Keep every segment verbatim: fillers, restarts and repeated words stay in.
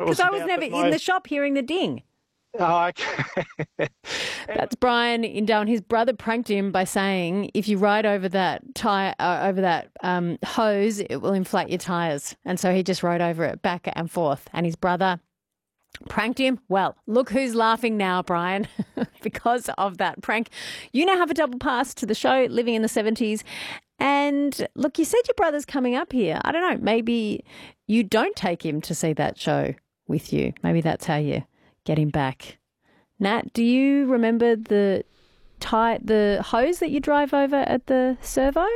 Because I was never in my... the shop hearing the ding. Oh, okay. That's Brian in Darwin. His brother pranked him by saying, if you ride over that tire, uh, over that um, hose, it will inflate your tyres. And so he just rode over it back and forth. And his brother pranked him. Well, look who's laughing now, Brian, because of that prank. You now have a double pass to the show, Living in the seventies. And look, you said your brother's coming up here. I don't know, maybe you don't take him to see that show with you. Maybe that's how you get him back. Nat, do you remember the tie, the hose that you drive over at the servo?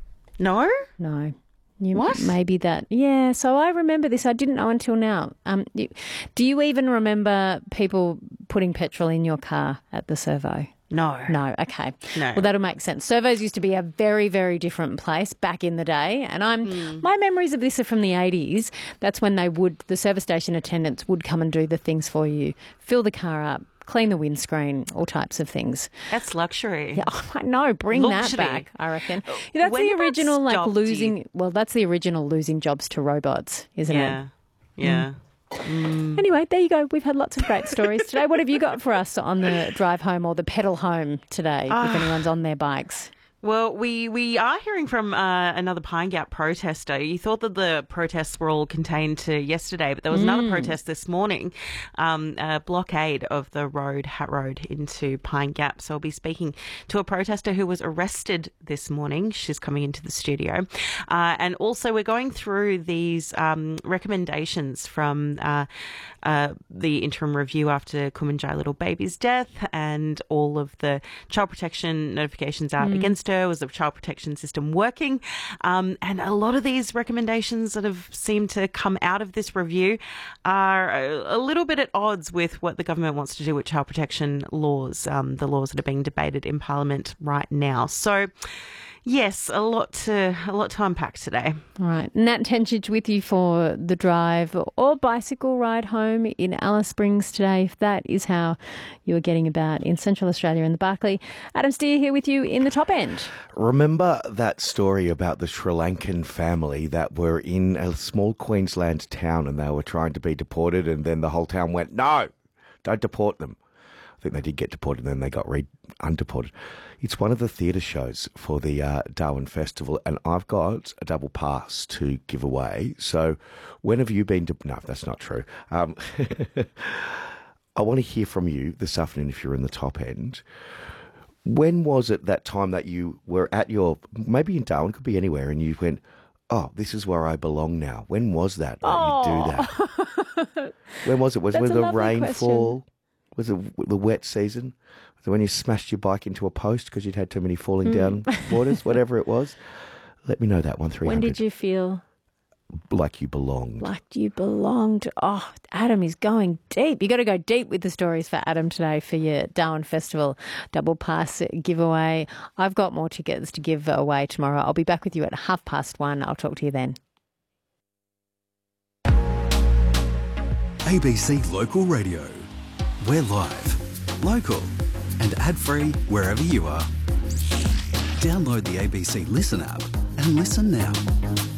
No. No. You, what? Maybe that. Yeah, so I remember this. I didn't know until now. Um, you, do you even remember people putting petrol in your car at the servo? No. No, okay. No. Well, that'll make sense. Servos used to be a very, very different place back in the day. And I'm mm. my memories of this are from the eighties. That's when they would, the service station attendants would come and do the things for you, fill the car up, clean the windscreen, all types of things. That's luxury. Yeah, I know. Bring luxury. that back, I reckon. Yeah, that's when the original, that like, losing, you... well, that's the original losing jobs to robots, isn't yeah. it? Yeah, yeah. Mm. Mm. Anyway, there you go. We've had lots of great stories today. What have you got for us on the drive home or the pedal home today, uh, if anyone's on their bikes? Well, we, we are hearing from uh, another Pine Gap protester. You thought that the protests were all contained to yesterday, but there was mm. another protest this morning, um, a blockade of the road, Hat Road, into Pine Gap. So I'll be speaking to a protester who was arrested this morning. She's coming into the studio. Uh, and also we're going through these um, recommendations from uh, uh, the interim review after Kumanjai Little Baby's death and all of the child protection notifications out mm. against her. Was the child protection system working? Um, and a lot of these recommendations that have seemed to come out of this review are a, a little bit at odds with what the government wants to do with child protection laws, um, the laws that are being debated in Parliament right now. So, yes, a lot to a lot to unpack today. All right. Nat Tenchich with you for the drive or bicycle ride home in Alice Springs today, if that is how you're getting about in Central Australia and the Barkly. Adam Steer here with you in the Top End. Remember that story about the Sri Lankan family that were in a small Queensland town and they were trying to be deported and then the whole town went, no, don't deport them. I think they did get deported and then they got re- undeported. It's one of the theatre shows for the uh, Darwin Festival, and I've got a double pass to give away. So when have you been to... No, that's not true. Um, I want to hear from you this afternoon if you're in the Top End. When was it that time that you were at your... Maybe in Darwin, could be anywhere, and you went, oh, this is where I belong now. When was that that oh. you do that? When was it? Was it when the rainfall? Was it the wet season? So when you smashed your bike into a post because you'd had too many falling mm. down waters, whatever it was? Let me know that, one three hundred. When did you feel? Like you belonged. Like you belonged. Oh, Adam is going deep. You got to go deep with the stories for Adam today for your Darwin Festival double pass giveaway. I've got more tickets to give away tomorrow. I'll be back with you at half past one. I'll talk to you then. A B C Local Radio. We're live, local, and ad-free wherever you are. Download the A B C Listen app and listen now.